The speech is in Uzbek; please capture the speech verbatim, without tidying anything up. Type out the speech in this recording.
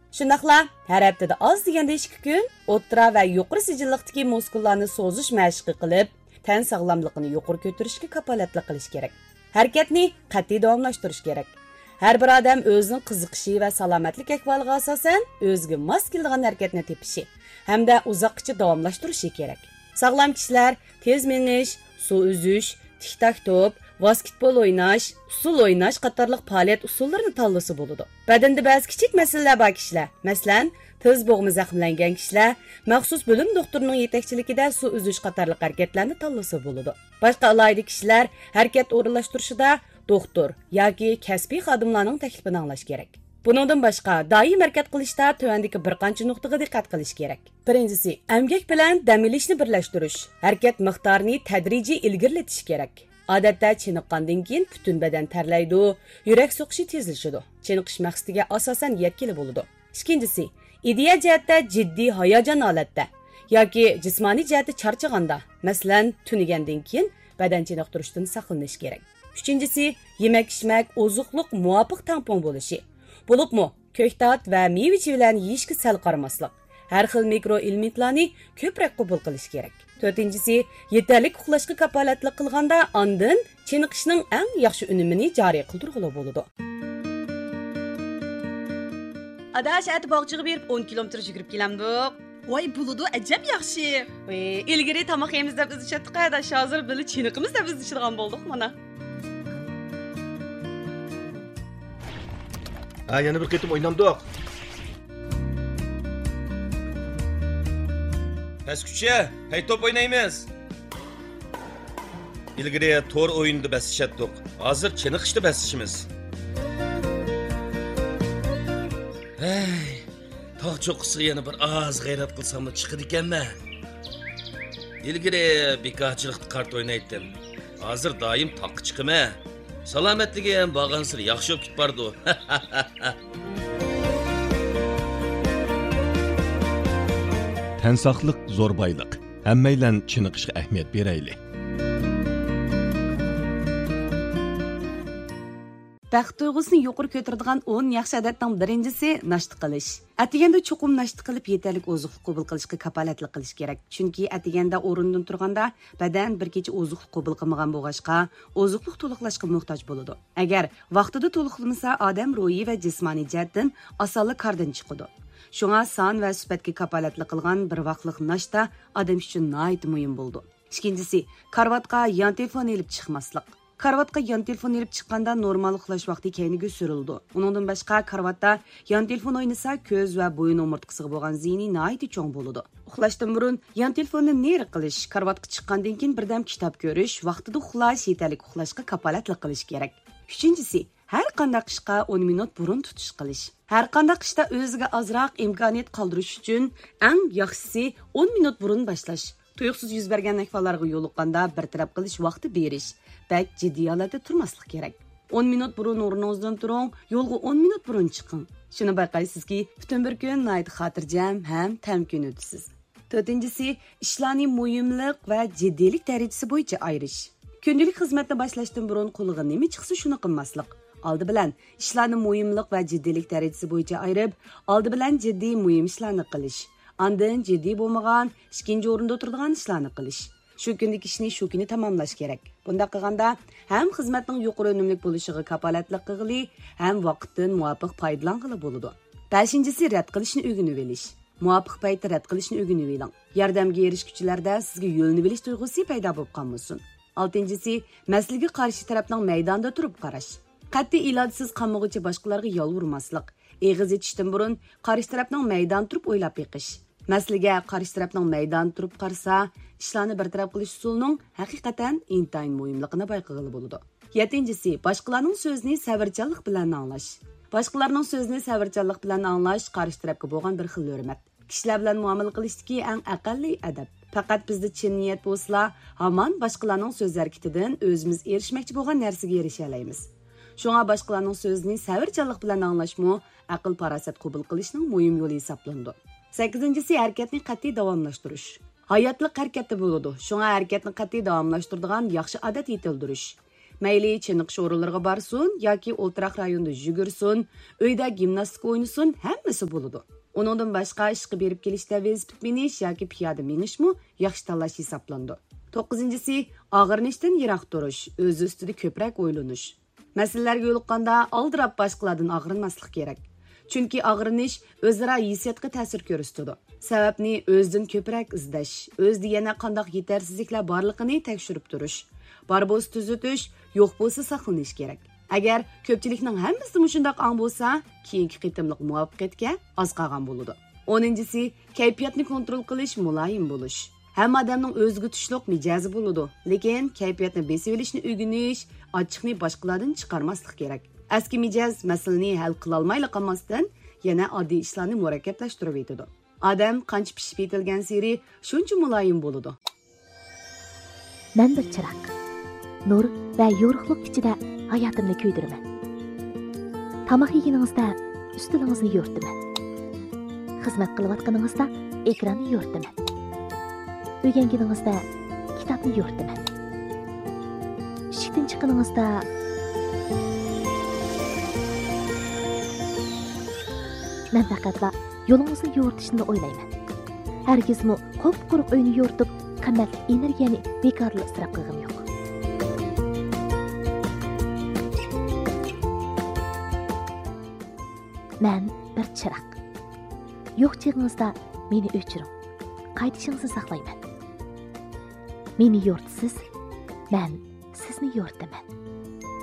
Shundaqla, har haftada oz deganda ikki kun o'ttira va yuqori sijilliqdagi muskullarni so'zish mashqi qilib, tan sog'lomligini yuqori ko'tarishga kapolatlik qilish kerak. Harakatni qat'iy davomlashtirish kerak. Har bir odam o'zining qiziqishi va salomatlik ahvoliga asosan o'ziga mos keladigan harakatni tepishi hamda uzoqcha davomlashtirishi kerak. Sog'lom kishilar tez menish, suv uzish, tik-tak to'p, basketbol o'ynash, usul o'ynash qatorliq faoliyat usullarini tanlasa bo'ladi. Badanda ba'zi kichik masalalar bor kishilar, masalan, tiz bo'g'mi zaxmlangan kishilar maxsus bo'lim doktorining yetakchiligida suv uzish qatorliq harakatlarni tanlasa bo'ladi. Boshqa alohida kishilar harakat o'rinlashtirishida doktor yoki kasbiy xodimlarning taklifini anglash kerak. Buningdan boshqa doim harakat qilishda tuvandagi bir qancha nuqtaga diqqat qilish kerak. Birinchisi, emgak bilan dam olishni birlashtirish. Harakat miqdorini tadrijiy ilgirlatish kerak. Odatda chiniqqandan keyin butun badan tarlaydi, yurak so'qishi tezlashadi. Chiniqish maqsadiga asosan yetkili bo'ladi. Ikkinchisi, ideya jihatda jiddiy hayajon holatda yoki jismoniy jihatda charchaganda, masalan, tunigandan keyin badan chiniqtirishdan saqlanish kerak. Uchinchisi, yemak-ichmak, oziqliq muvofiq tampon bo'lishi. Bo'libmi, ko'ktat va meva-chevalarni yeyishga sal qaramaslik. Har xil mikroelementlarni ko'proq qabul qilish kerak. To'rtinchisi, yetarli uxlashga kapolatlik qilganda ondan chiniqishning eng yaxshi unumini joriy qildirg'ili bo'ladi. Adash at bog'chiga berib o'n kilometr yugurib kelamdik. Voy buludu ajab yaxshi. Voy, ilgari tomoq yeymiz deb biz ishatdik, adash hozir bili chiniqimiz deb biz ishlatgan bo'ldik mana. Ha, yana bir ketim oynamdik. Pesküçe, hey top oynaymiz. İlgiri tor oyunda besişettik. Hazır çeniqishda besishimiz. Hey, tog' cho'qqisiga yana bir oz g'ayrat qilsam da chiqadi ekanman. İlgiri bekorchilikda kart o'ynaydim. Hozir doim toqqa chiqaman. Salomatligi ham borgansir yaxshi bo'lib ketbardi. Tan saqliq zo'r boyliq. Hammaylan chiniqishga ahamiyat beraylik. Baxt tuyg'usini yuqori ko'taradigan o'n yaxshi odatning birinchisi nashta qilish. Atiganda cho'qim nashta qilib yetarli oziqlik qabul qilishga kapolatlik qilish kerak. Chunki atiganda o'rindan turganda badan bir kecha oziqlik qabul qilmagan bo'lg'achqa, oziqlik to'liqlashga muhtoj bo'ladi. Agar vaqtida to'liqlamasa, odam ruhiy va jismoniy jihatdan osonlik qardan chiqadi. Shunga son va sifatga kapolatlik qilgan bir vaqtlik nashta odam uchun nihoyat muhim bo'ldi. Ikkinchisi, karvatga yon telefon olib chiqmaslik. Karvatga yon telefon olib chiqqanda normal uxlash vaqti keyniga surildi. Uningdan boshqa karvatda yon telefon o'ynasa, ko'z va bo'yin o'mirtqisiga bo'lgan ziyni nihoyat cho'ng bo'ladi. Uxlashdan burun yon telefonni neri qilish, karvatga chiqqandan keyin birdam kitob ko'rish, vaqtida uxlash, yetarli uxlashga kapolatlik qilish kerak. Uchinchisi, har qanday ishga o'n minut burun tutish qilish. Har qanday ishda o'ziga ozroq imkoniyat qoldirish uchun eng yaxshisi o'n minut burun boshlash. Tuyuqsiz yuz bergan ahvollarga yo'liqqanda bir taraf qilish vaqti berish. Bak jiddiy holatda turmaslik kerak. o'n minut burun o'rningizdan turing, yo'lga o'n minut burun chiqing. Shuni bayqaysizki, butun bir kun nihoyat xotirjam ham tamkin o'tasiz. To'rtinchisi, ishlarni muhimlik va jiddiylik darajasi bo'yicha ayirish. Kundalik xizmatni boshlashdan burun qo'liga nima chiqsa shuni qilmaslik. Oldi bilan ishlarni muhimlik va jiddiylik darajasi bo'yicha ayirib, oldi bilan jiddiy muhim ishlarni qilish. Ondan jiddiy bo'lmagan, ikkinchi o'rinda turadigan ishlarni qilish. Shu kundagi ishni shu kuni tamomlash kerak. Bunda qilganda ham xizmatning yuqori unumli bo'lishiga kapolatlik qilg'ili, ham vaqtdan muvofiq foydalanqili bo'ladi. beshinchisi rad qilishni o'rganib olish. Muvofiq paytda rad qilishni o'rganib oling. Yordamga erishuvchilarda sizga yo'lni bilish tuyg'usi paydo bo'lib qolmasin. oltinchisi, masalaga qarshi tarafning maydonda turib qarash. Qat'iy ilojsiz qamog'icha boshqalarga yolvurmaslik. Eg'iz etishdan burun qarshi tarafning maydon turib o'ylab beqish. Masalaga qarshi tarafning maydon turib qarsa, ishlarni bartaraf qilish usulining haqiqatan intayin muhimligini bayqag'ili bo'ladi. yettinchisi, boshqalarning so'zini sabrchanlik bilan anglash. Boshqalarning so'zini sabrchanlik bilan anglash qarshi tarafga bo'lgan bir xil hurmat. Kishilar bilan muomala qilishdagi eng aqalli adab. Faqat bizda chin niyat bo'lsa, hamon boshqalarning so'z harakatidan o'zimiz erishmoqchi bo'lgan narsaga erisha olamiz. Shunga boshqalarning so'zini sabrchanlik bilan anglashmi, aql farosat qabul qilishning muhim yo'li hisoblandi. sakkizinchisi, harakatni qat'iy davomlashtirish. Hayotlik harakatda bo'ladi. Shunga harakatni qat'iy davomlashtiradigan yaxshi odat yetildirish. Mayli chiniqish o'rinlariga borsin yoki o'ltiraq rayonda yugursin, uyda gimnastika o'ynasin, hammasi bo'ladi. Uningdan boshqa ishga berib kelishda velosiped minish yoki piyoda minishmi yaxshi tanlash hisoblandi. to'qqizinchisi og'irnishdan yiroq turish, o'z ustida ko'proq o'ylanish. Masalalarga yo'liqqanda aldirab boshqalardan og'rinmaslik kerak. Chunki og'rinish o'zaro hissiyotga ta'sir ko'rsatadi. Sababni o'zdan ko'proq izlash, o'zda yana qanday yetarsizliklar borligini tekshirib turish, bor bo'lsa tuzatish, yo'q bo'lsa saqlanish kerak. Agar ko'pchilikning hammasi shunday ong bo'lsa, keyingi qitimliq muvaffaqiyatga oz qolgan bo'ladi. o'ninchisi kayfiyatni kontrol qilish, muloyim bo'lish. Hamma odamning o'ziga tushliq mijozi bo'ladi, lekin kayfiyatni besib olishni o'rganish, ochiqni boshqalardan chiqarmaslik kerak. Eski mijoz masalani hal qila olmayli qolmasdan, yana oddiy ishlarni murakkablashtirib etadi. Odam qancha pishib yetilgan sari shuncha muloyim bo'ladi. Men bir chiroq. Nur va yorug'lik ichida hayotimni kuydirman. Tamoq yeganingizda ustilingizni yo'rtaman. Xizmat qilayotganingizda ekranni yo'rtaman. O'rganganingizda kitobni yo'rtaman. Ishdan chiqqaningizda men faqatla yo'lingizni yo'rtishni o'ylayman. Hargizmi qop-quruq uyni yo'rtib, qimmat energiyani bekorli isrof qilgim yo'q. Men bir chiroq. Yo'q chig'ingizda meni o'chiring. Qaytishingizni saqlayman. Meni yo'rtisiz, men sizni yo'rtaman.